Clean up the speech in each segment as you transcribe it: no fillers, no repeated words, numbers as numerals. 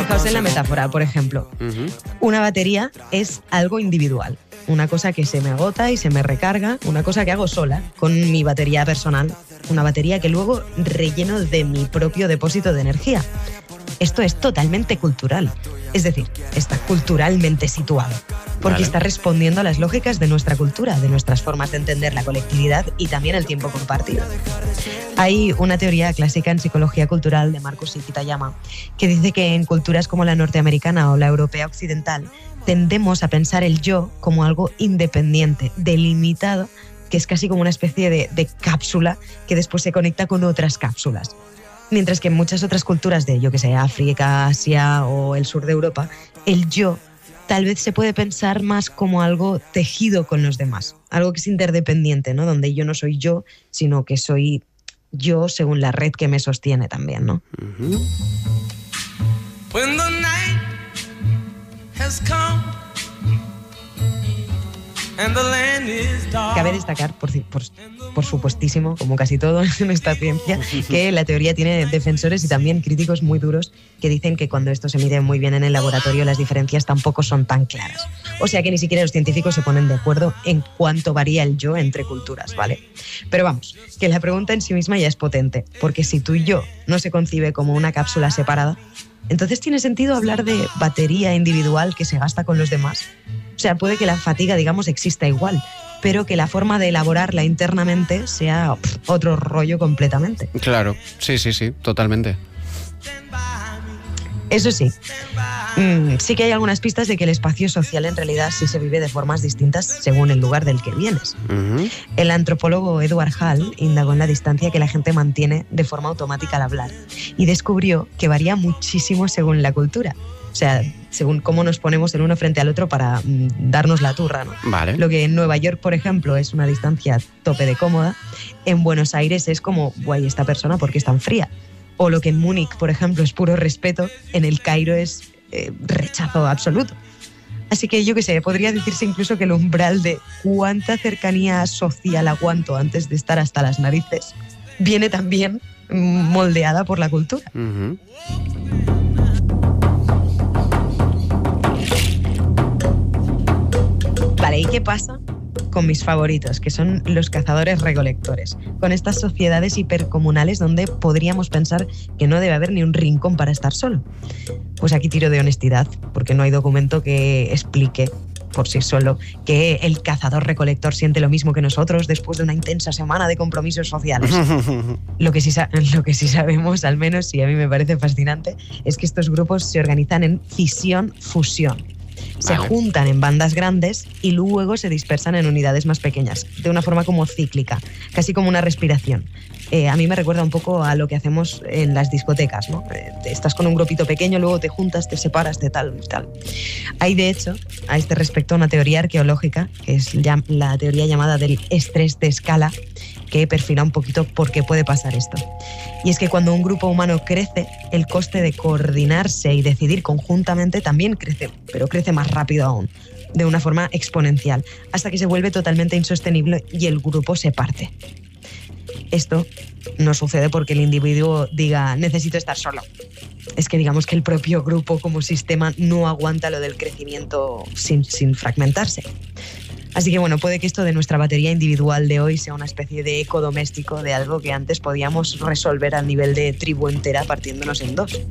Fijaos en la metáfora, por ejemplo. Una batería es algo individual, una cosa que se me agota y se me recarga, una cosa que hago sola con mi batería personal, una batería que luego relleno de mi propio depósito de energía. Esto es totalmente cultural, es decir, está culturalmente situado, porque está respondiendo a las lógicas de nuestra cultura, de nuestras formas de entender la colectividad y también el tiempo compartido. Hay una teoría clásica en psicología cultural de Marcus Kitayama que dice que en culturas como la norteamericana o la europea occidental tendemos a pensar el yo como algo independiente, delimitado, que es casi como una especie de cápsula que después se conecta con otras cápsulas. Mientras que en muchas otras culturas de, yo que sé, África, Asia o el sur de Europa, el yo tal vez se puede pensar más como algo tejido con los demás, algo que es interdependiente, ¿no? Donde yo no soy yo, sino que soy yo según la red que me sostiene también, ¿no? When the night has come and the land is dark. Cabe destacar, por supuestísimo, como casi todo en esta ciencia, que la teoría tiene defensores y también críticos muy duros que dicen que cuando esto se mide muy bien en el laboratorio las diferencias tampoco son tan claras. O sea que ni siquiera los científicos se ponen de acuerdo en cuánto varía el yo entre culturas, ¿vale? Pero vamos, que la pregunta en sí misma ya es potente, porque si tú y yo no se concibe como una cápsula separada, entonces tiene sentido hablar de batería individual que se gasta con los demás. O sea, puede que la fatiga, digamos, exista igual, pero que la forma de elaborarla internamente sea otro rollo completamente. Claro, sí, totalmente. Eso sí, sí que hay algunas pistas de que el espacio social en realidad sí se vive de formas distintas según el lugar del que vienes. El antropólogo Edward Hall indagó en la distancia que la gente mantiene de forma automática al hablar y descubrió que varía muchísimo según la cultura. O sea, según cómo nos ponemos el uno frente al otro para darnos la turra, ¿no? Vale. Lo que en Nueva York, por ejemplo, es una distancia tope de cómoda, en Buenos Aires es como, guay, esta persona, ¿por qué es tan fría? O lo que en Múnich, por ejemplo, es puro respeto, en el Cairo es rechazo absoluto. Así que yo qué sé, podría decirse incluso que el umbral de cuánta cercanía social aguanto antes de estar hasta las narices viene también moldeada por la cultura. Vale, ¿y qué pasa con mis favoritos, que son los cazadores-recolectores? Con estas sociedades hipercomunales donde podríamos pensar que no debe haber ni un rincón para estar solo. Pues aquí tiro de honestidad, porque no hay documento que explique por sí solo que el cazador-recolector siente lo mismo que nosotros después de una intensa semana de compromisos sociales. Lo que sí sabemos, al menos, y a mí me parece fascinante, es que estos grupos se organizan en fisión-fusión. Se juntan en bandas grandes y luego se dispersan en unidades más pequeñas, de una forma como cíclica, casi como una respiración. A mí me recuerda un poco a lo que hacemos en las discotecas, ¿no? Estás con un grupito pequeño, luego te juntas, te separas de tal y tal. Hay, de hecho, a este respecto, una teoría arqueológica, que es la teoría llamada del estrés de escala, que perfila un poquito por qué puede pasar esto. Y es que cuando un grupo humano crece, el coste de coordinarse y decidir conjuntamente también crece, pero crece más rápido aún, de una forma exponencial, hasta que se vuelve totalmente insostenible y el grupo se parte. Esto no sucede porque el individuo diga necesito estar solo. Es que digamos que el propio grupo como sistema no aguanta lo del crecimiento sin fragmentarse. Así que bueno, puede que esto de nuestra batería individual de hoy sea una especie de eco doméstico de algo que antes podíamos resolver al nivel de tribu entera partiéndonos en dos.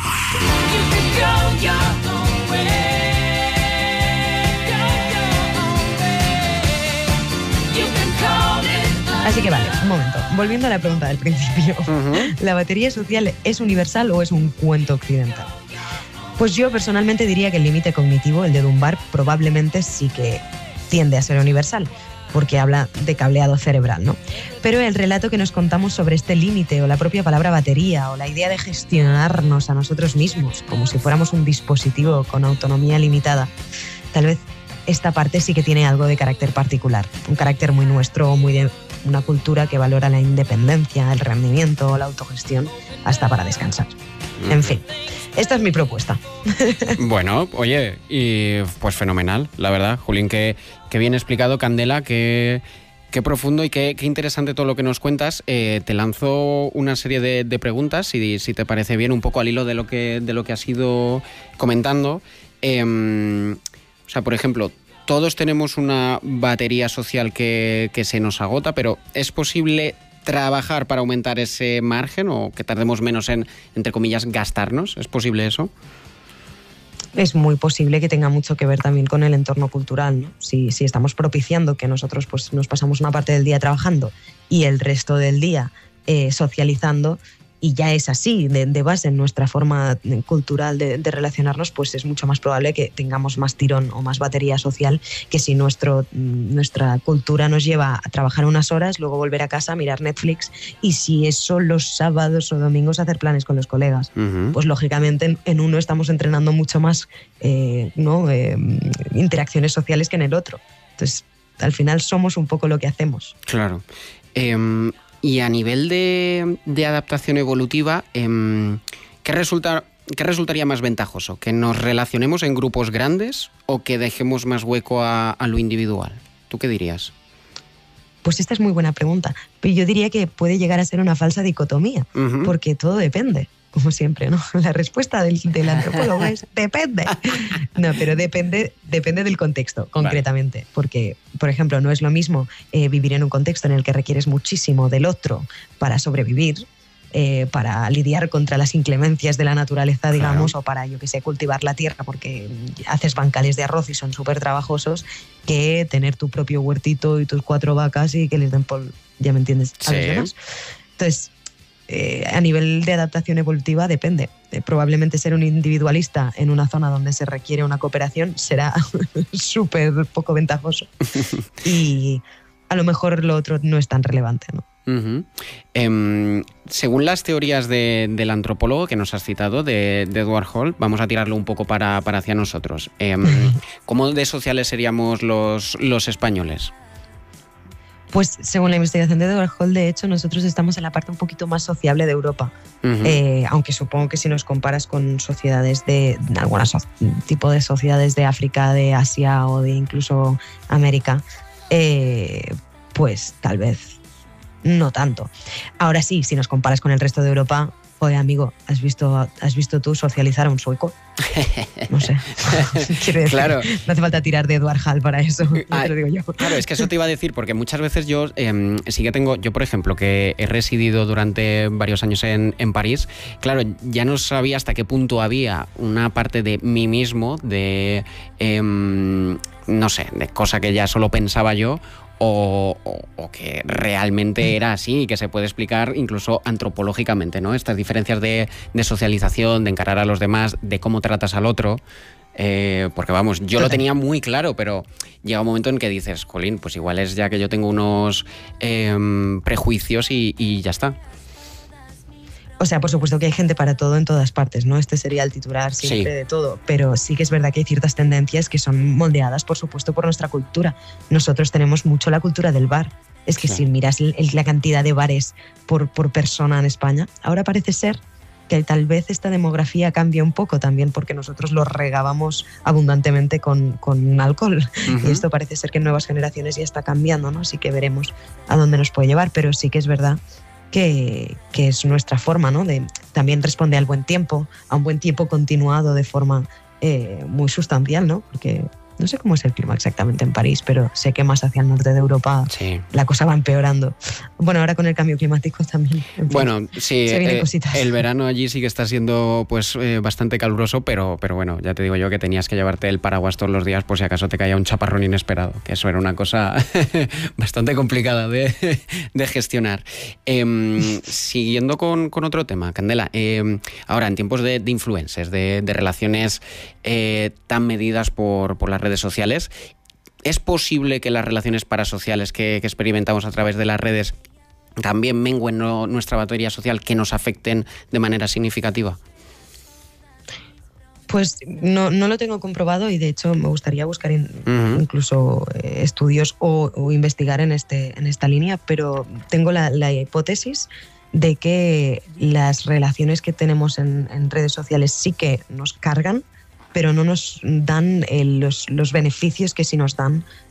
Así que vale, un momento. Volviendo a la pregunta del principio, ¿la batería social es universal o es un cuento occidental? Pues yo personalmente diría que el límite cognitivo, el de Dunbar, probablemente sí que tiende a ser universal, porque habla de cableado cerebral, ¿no? Pero el relato que nos contamos sobre este límite, o la propia palabra batería, o la idea de gestionarnos a nosotros mismos, como si fuéramos un dispositivo con autonomía limitada, tal vez esta parte sí que tiene algo de carácter particular, un carácter muy nuestro, muy de una cultura que valora la independencia, el rendimiento, la autogestión, hasta para descansar. En fin, esta es mi propuesta. Bueno, oye, y pues fenomenal, la verdad. Jolín, que bien explicado, Candela, que Qué profundo y qué interesante todo lo que nos cuentas. Te lanzo una serie de preguntas, si te parece bien, un poco al hilo de lo que has ido comentando. O sea, por ejemplo, todos tenemos una batería social que se nos agota, pero ¿es posible trabajar para aumentar ese margen o que tardemos menos en, entre comillas, gastarnos? ¿Es posible eso? Es muy posible que tenga mucho que ver también con el entorno cultural, ¿no? Si estamos propiciando que nosotros pues, nos pasamos una parte del día trabajando y el resto del día socializando, y ya es así de base en nuestra forma cultural de relacionarnos, pues es mucho más probable que tengamos más tirón o más batería social que si nuestra cultura nos lleva a trabajar unas horas, luego volver a casa, mirar Netflix, y si eso los sábados o domingos hacer planes con los colegas. Pues lógicamente en uno estamos entrenando mucho más interacciones sociales que en el otro. Entonces, al final somos un poco lo que hacemos. Claro. Y a nivel de adaptación evolutiva, ¿qué resultaría más ventajoso? ¿Que nos relacionemos en grupos grandes o que dejemos más hueco a lo individual? ¿Tú qué dirías? Pues esta es muy buena pregunta. Pero yo diría que puede llegar a ser una falsa dicotomía, porque todo depende, como siempre, ¿no? La respuesta del antropólogo es depende. No, pero depende del contexto, concretamente. Vale. Porque, por ejemplo, no es lo mismo vivir en un contexto en el que requieres muchísimo del otro para sobrevivir, para lidiar contra las inclemencias de la naturaleza, digamos, claro, o para, yo que sé, cultivar la tierra porque haces bancales de arroz y son súper trabajosos, que tener tu propio huertito y tus 4 vacas y que les den polvo, ¿ya me entiendes? A los demás. Entonces, a nivel de adaptación evolutiva depende. Probablemente ser un individualista en una zona donde se requiere una cooperación será súper poco ventajoso. Y a lo mejor lo otro no es tan relevante, ¿no? Según las teorías del antropólogo que nos has citado, de Edward Hall, vamos a tirarlo un poco para hacia nosotros. ¿Cómo de sociales seríamos los españoles? Pues según la investigación de Edward Hall, de hecho, nosotros estamos en la parte un poquito más sociable de Europa. Aunque supongo que si nos comparas con sociedades algunos tipo de sociedades de África, de Asia o de incluso América, pues tal vez no tanto. Ahora sí, si nos comparas con el resto de Europa, oye, amigo, ¿has visto tú socializar a un sueco? No sé. Quiero decir, claro, no hace falta tirar de Edward Hall para eso, te lo digo yo. Claro, es que eso te iba a decir, porque muchas veces yo sí que tengo, yo por ejemplo, que he residido durante varios años en París, claro, ya no sabía hasta qué punto había una parte de mí mismo, de, no sé, de cosa que ya solo pensaba yo, o que realmente era así y que se puede explicar incluso antropológicamente, ¿no? Estas diferencias de socialización, de encarar a los demás, de cómo tratas al otro. Porque vamos, yo lo tenía muy claro, pero llega un momento en que dices, jolín, pues igual es ya que yo tengo unos prejuicios y ya está. O sea, por supuesto que hay gente para todo en todas partes, ¿no? Este sería el titular siempre de todo, pero sí que es verdad que hay ciertas tendencias que son moldeadas, por supuesto, por nuestra cultura. Nosotros tenemos mucho la cultura del bar. Es que si miras la cantidad de bares por persona en España, ahora parece ser que tal vez esta demografía cambia un poco también porque nosotros lo regábamos abundantemente con alcohol. Y esto parece ser que en nuevas generaciones ya está cambiando, ¿no? Así que veremos a dónde nos puede llevar, pero sí que es verdad que es nuestra forma, ¿no? De también responde al buen tiempo, a un buen tiempo continuado de forma muy sustancial, ¿no? Porque no sé cómo es el clima exactamente en París, pero sé que más hacia el norte de Europa la cosa va empeorando. Bueno, ahora con el cambio climático también. En fin, bueno, sí, se vienen cositas. El verano allí sí que está siendo pues bastante caluroso, pero bueno, ya te digo yo que tenías que llevarte el paraguas todos los días por si acaso te caía un chaparrón inesperado, que eso era una cosa bastante complicada de gestionar. Siguiendo con otro tema, Candela, ahora en tiempos de influencers, de relaciones tan medidas por las redes sociales, ¿es posible que las relaciones parasociales que experimentamos a través de las redes también mengüen nuestra batería social, que nos afecten de manera significativa? Pues no lo tengo comprobado y de hecho me gustaría buscar incluso estudios o investigar en esta línea, pero tengo la hipótesis de que las relaciones que tenemos en redes sociales sí que nos cargan, pero no nos dan los beneficios que sí nos dan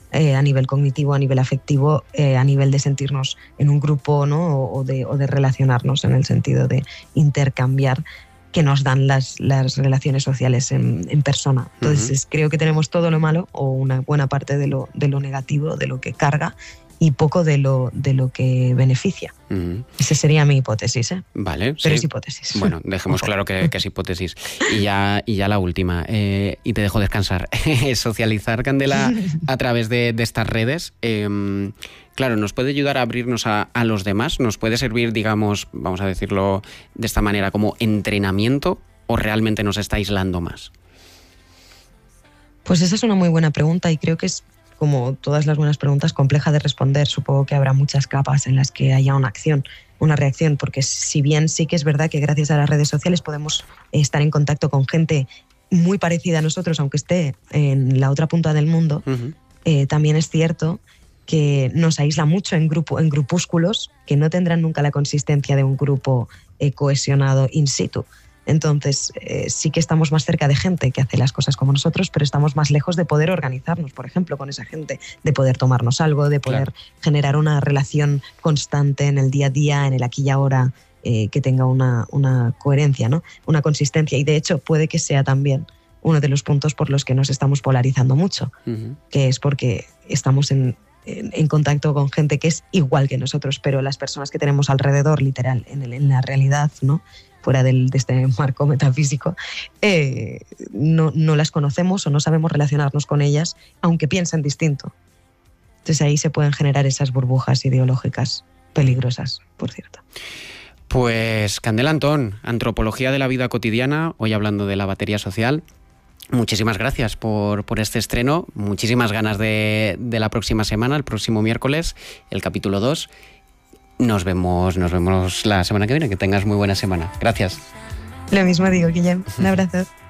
a nivel cognitivo, a nivel afectivo, a nivel de sentirnos en un grupo, ¿no? o de relacionarnos en el sentido de intercambiar, que nos dan las relaciones sociales en persona. Entonces creo que tenemos todo lo malo o una buena parte de lo negativo, de lo que carga, y poco de lo que beneficia. Esa sería mi hipótesis, ¿eh? Vale, pero sí. Es hipótesis. Bueno, dejemos claro que es hipótesis. Y ya la última, y te dejo descansar. Socializar, Candela, a través de estas redes, claro, nos puede ayudar a abrirnos a los demás, nos puede servir, digamos, vamos a decirlo de esta manera, como entrenamiento, o realmente nos está aislando más. Pues esa es una muy buena pregunta, y creo que es, como todas las buenas preguntas, compleja de responder. Supongo que habrá muchas capas en las que haya una acción, una reacción, porque si bien sí que es verdad que gracias a las redes sociales podemos estar en contacto con gente muy parecida a nosotros, aunque esté en la otra punta del mundo, también es cierto que nos aísla mucho en grupúsculos que no tendrán nunca la consistencia de un grupo cohesionado in situ. Entonces, sí que estamos más cerca de gente que hace las cosas como nosotros, pero estamos más lejos de poder organizarnos, por ejemplo, con esa gente, de poder tomarnos algo, de poder generar una relación constante en el día a día, en el aquí y ahora, que tenga una coherencia, ¿no? Una consistencia. Y de hecho, puede que sea también uno de los puntos por los que nos estamos polarizando mucho, que es porque estamos en contacto con gente que es igual que nosotros, pero las personas que tenemos alrededor, literal, en la realidad, ¿no? Fuera de este marco metafísico, no las conocemos o no sabemos relacionarnos con ellas, aunque piensen distinto. Entonces ahí se pueden generar esas burbujas ideológicas peligrosas, por cierto. Pues Candela Antón, Antropología de la vida cotidiana, hoy hablando de la batería social. Muchísimas gracias por este estreno, muchísimas ganas de la próxima semana, el próximo miércoles, el capítulo 2. Nos vemos la semana que viene, que tengas muy buena semana. Gracias. Lo mismo digo, Guillem. Un abrazo.